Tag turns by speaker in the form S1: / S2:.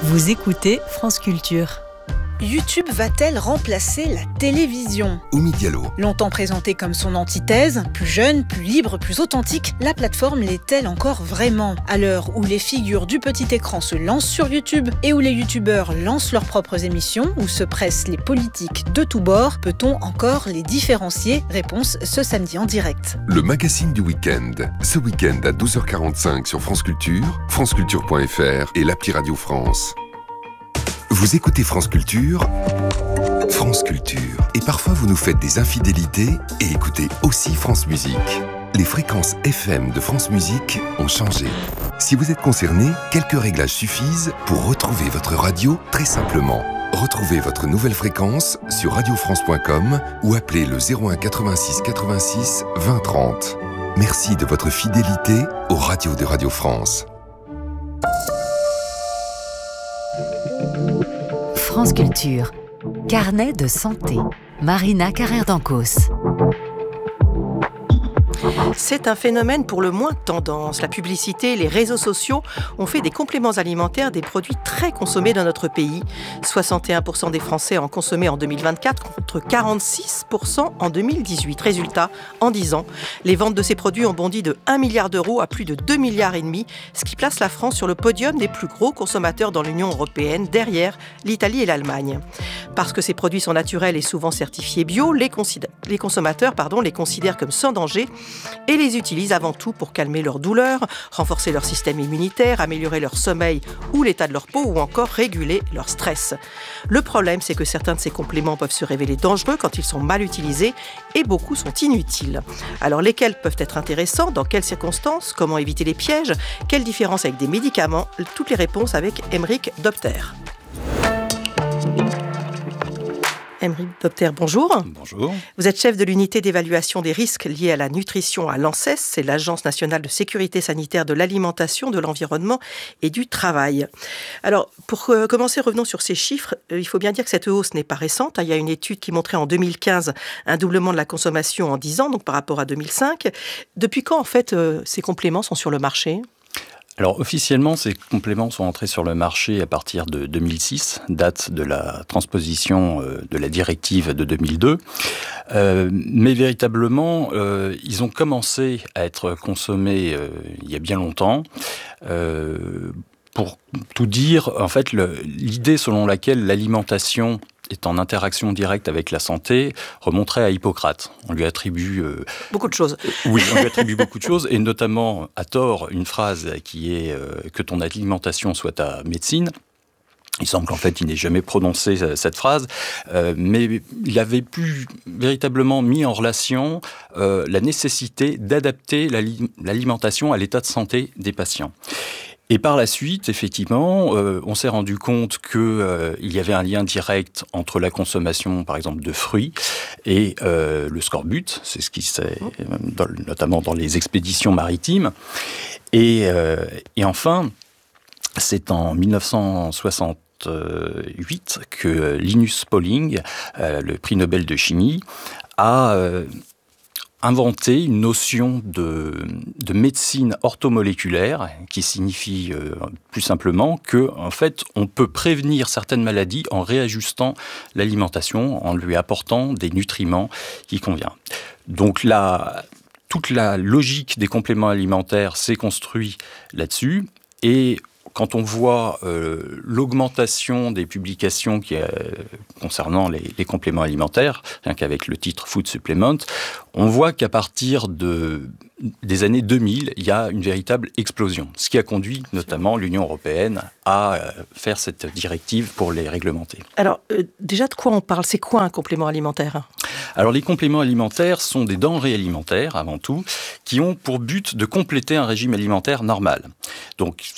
S1: Vous écoutez France Culture.
S2: YouTube va-t-elle remplacer la télévision ?
S3: Oumi Diallo.
S2: Longtemps présentée comme son antithèse, plus jeune, plus libre, plus authentique, la plateforme l'est-elle encore vraiment ? À l'heure où les figures du petit écran se lancent sur YouTube et où les youtubeurs lancent leurs propres émissions, où se pressent les politiques de tous bords, peut-on encore les différencier ? Réponse ce samedi en direct.
S3: Le magazine du week-end. Ce week-end à 12h45 sur France Culture, franceculture.fr et l'appli Radio France. Vous écoutez France Culture, France Culture. Et parfois vous nous faites des infidélités et écoutez aussi France Musique. Les fréquences FM de France Musique ont changé. Si vous êtes concerné, quelques réglages suffisent pour retrouver votre radio très simplement. Retrouvez votre nouvelle fréquence sur radiofrance.com ou appelez le 01 86 86 20 30. Merci de votre fidélité aux radios de Radio France.
S1: France Culture. Carnet de santé. Marina Carrère-Dancos.
S4: C'est un phénomène pour le moins tendance. La publicité, les réseaux sociaux ont fait des compléments alimentaires des produits très consommés dans notre pays. 61% des Français en consommaient en 2024 contre 46% en 2018. Résultat, en 10 ans, les ventes de ces produits ont bondi de 1 milliard d'euros à plus de 2,5 milliards, ce qui place la France sur le podium des plus gros consommateurs dans l'Union européenne, derrière l'Italie et l'Allemagne. Parce que ces produits sont naturels et souvent certifiés bio, les consommateurs les considèrent comme sans danger et les utilisent avant tout pour calmer leurs douleurs, renforcer leur système immunitaire, améliorer leur sommeil ou l'état de leur peau ou encore réguler leur stress. Le problème, c'est que certains de ces compléments peuvent se révéler dangereux quand ils sont mal utilisés et beaucoup sont inutiles. Alors lesquels peuvent être intéressants ? Dans quelles circonstances ? Comment éviter les pièges ? Quelle différence avec des médicaments ? Toutes les réponses avec Aymeric Dopter. Aymeric Dopter, bonjour.
S5: Bonjour.
S4: Vous êtes chef de l'unité d'évaluation des risques liés à la nutrition à l'ANSES, c'est l'Agence nationale de sécurité sanitaire de l'alimentation, de l'environnement et du travail. Alors, pour commencer, revenons sur ces chiffres. Il faut bien dire que cette hausse n'est pas récente. Il y a une étude qui montrait en 2015 un doublement de la consommation en 10 ans, donc par rapport à 2005. Depuis quand, en fait, ces compléments sont sur le marché ?
S5: Alors officiellement, ces compléments sont entrés sur le marché à partir de 2006, date de la transposition de la directive de 2002. Mais véritablement, ils ont commencé à être consommés il y a bien longtemps. Pour tout dire, en fait, l'idée selon laquelle l'alimentation est en interaction directe avec la santé, remonterait à Hippocrate. On lui attribue...
S4: beaucoup de choses.
S5: Oui, on lui attribue beaucoup de choses, et notamment, à tort, une phrase qui est « que ton alimentation soit ta médecine ». Il semble qu'en fait, il n'ait jamais prononcé cette phrase, mais il avait plus véritablement mis en relation la nécessité d'adapter l'alimentation à l'état de santé des patients. Et par la suite, effectivement, on s'est rendu compte qu'il y avait un lien direct entre la consommation, par exemple, de fruits et le scorbut. C'est ce qui s'est, notamment dans les expéditions maritimes. Et enfin, c'est en 1968 que Linus Pauling, le prix Nobel de chimie, a inventé une notion de médecine orthomoléculaire qui signifie plus simplement que, en fait, on peut prévenir certaines maladies en réajustant l'alimentation, en lui apportant des nutriments qui conviennent. Donc toute la logique des compléments alimentaires s'est construite là-dessus, et quand on voit l'augmentation des publications concernant les compléments alimentaires, rien qu'avec le titre Food Supplement, on voit qu'à partir des années 2000, il y a une véritable explosion. Ce qui a conduit notamment l'Union européenne à faire cette directive pour les réglementer.
S4: Alors, déjà, de quoi on parle ? C'est quoi un complément alimentaire ?
S5: Alors, les compléments alimentaires sont des denrées alimentaires, avant tout, qui ont pour but de compléter un régime alimentaire normal. Donc,